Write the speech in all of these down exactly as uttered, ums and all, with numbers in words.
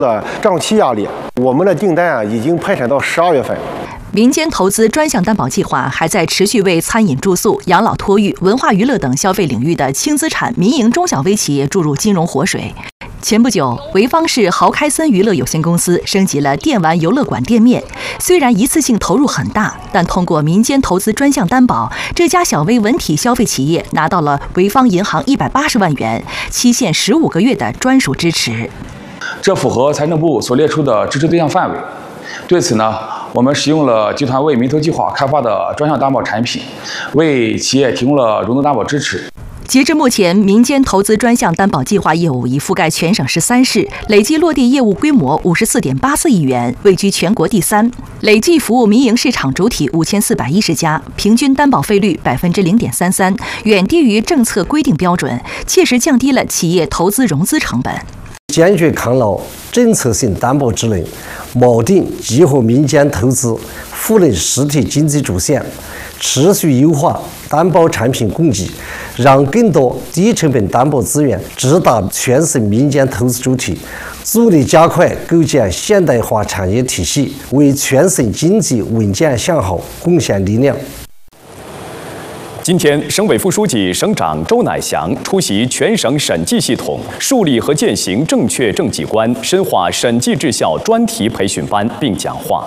的账期压力，我们的订单啊已经排产到十二月份。 民间投资专项担保计划还在持续为餐饮住宿、养老托育、文化娱乐等消费领域的轻资产民营中小微企业注入金融活水。前不久，潍坊市豪开森娱乐有限公司升级了电玩游乐馆店面，虽然一次性投入很大，但通过民间投资专项担保，这家小微文体消费企业拿到了潍坊银行一百八十万元，期限十五个月的专属支持。 这符合财政部所列出的支持对象范围。对此呢，我们使用了集团为民投计划开发的专项担保产品，为企业提供了融资担保支持。 截至目前，民间投资专项担保计划业务已覆盖全省十三市，累计落地业务规模五十四点八四亿元，位居全国第三。累计服务民营市场主体五千四百一十家，平均担保费率百分之零点三三，远低于政策规定标准，切实降低了企业投资融资成本。 坚决抗牢政策性担保职能，锚定激活民间投资赋能实体经济主线，持续优化担保产品供给，让更多低成本担保资源直达全省民间投资主体，助力加快构建现代化产业体系，为全省经济稳健向好贡献力量。 今天，省委副书记、省长周乃祥出席全省审计系统树立和践行正确政绩观、深化审计治校专题培训班并讲话。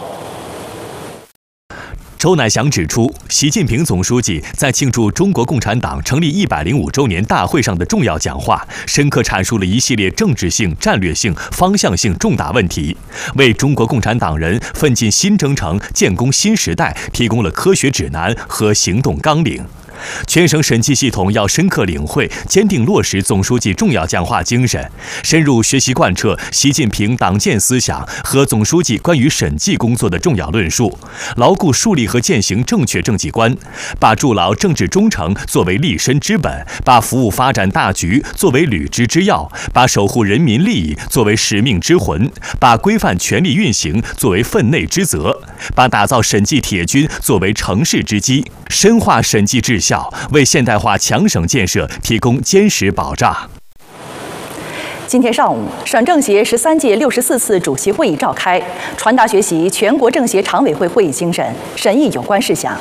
周乃祥指出，习近平总书记在庆祝中国共产党成立一百零五周年大会上的重要讲话，深刻阐述了一系列政治性、战略性、方向性重大问题，为中国共产党人奋进新征程、建功新时代提供了科学指南和行动纲领。全省审计系统要深刻领会、坚定落实总书记重要讲话精神，深入学习贯彻习近平党建思想和总书记关于审计工作的重要论述，牢固树立和践行正确政绩观，把筑牢政治忠诚作为立身之本，把服务发展大局作为履之之要，把守护人民利益作为使命之魂，把规范权力运行作为分内之责，把打造审计铁军作为成事之基，深化审计治校，为现代化强省建设提供坚实保障。 今天上午，省政协十三届六十四次主席会议召开，传达学习全国政协常委会会议精神，审议有关事项。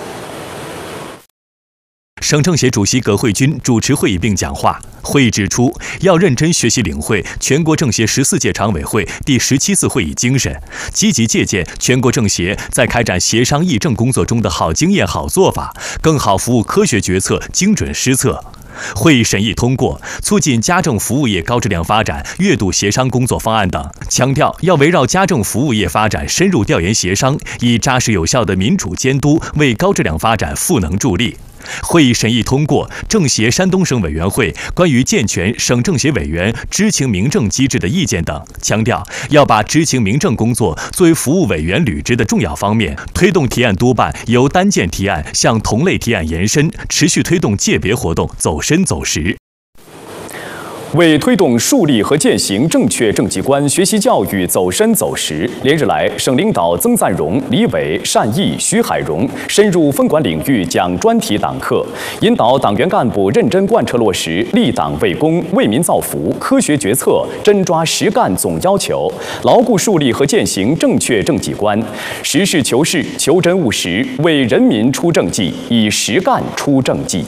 省政协主席葛慧军主持会议并讲话。会议指出，要认真学习领会全国政协十四届常委会第十七次会议精神，积极借鉴全国政协在开展协商议政工作中的好经验、好做法，更好服务科学决策、精准施策。会议审议通过促进家政服务业高质量发展月度协商工作方案等，强调要围绕家政服务业发展深入调研协商，以扎实有效的民主监督为高质量发展赋能助力。会议审议通过政协山东省委员会关于健全省政协委员知情明政机制的意见等，强调要把知情明政工作作为服务委员履职的重要方面，推动提案督办由单件提案向同类提案延伸，持续推动界别活动走深走实。 为推动树立和践行正确政绩观学习教育走深走实，连日来，省领导曾赞荣、李伟、单毅、徐海荣深入分管领域讲专题党课，引导党员干部认真贯彻落实立党为公、为民造福、科学决策、真抓实干总要求，牢固树立和践行正确政绩观，实事求是、求真务实，为人民出政绩，以实干出政绩。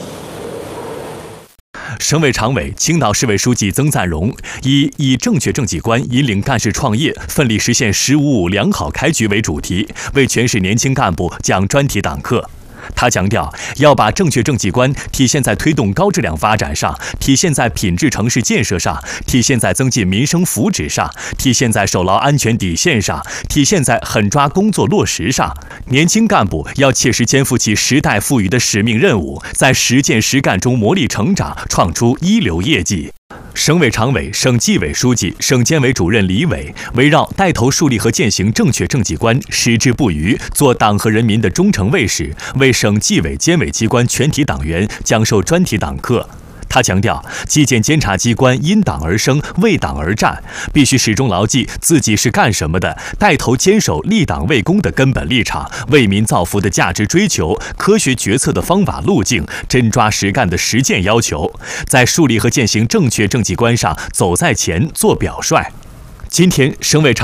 省委常委、青岛市委书记曾赞荣以以正确政绩观引领干事创业，奋力实现“十五五”良好开局为主题，为全市年轻干部讲专题党课。他强调，要把正确政绩观体现在推动高质量发展上，体现在品质城市建设上，体现在增进民生福祉上，体现在守牢安全底线上，体现在狠抓工作落实上。年轻干部要切实肩负起时代赋予的使命任务，在实践实干中磨砺成长，创出一流业绩。省委常委、省纪委书记、省监委主任李伟围绕带头树立和践行正确政绩观，矢志不渝，做党和人民的忠诚卫士，为省纪委监委机关全体党员讲授专题党课。他强调，纪检监察机关因党而生，为党而战，必须始终牢记自己是干什么的，带头坚守立党为公的根本立场，为民造福的价值追求，科学决策的方法路径，真抓实干的实践要求，在树立和践行正确政绩观上走在前，做表率。今天，省委常